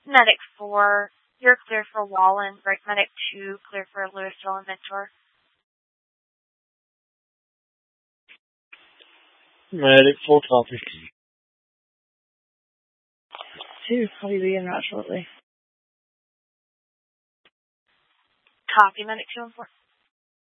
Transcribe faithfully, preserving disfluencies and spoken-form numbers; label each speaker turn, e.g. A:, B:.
A: Medic four, you're clear for Wallen. Break Medic two, clear for Louisville and Mentor.
B: Medic full copy.
C: Two, I'll be leaving out shortly.
A: Copy, Medic two and four.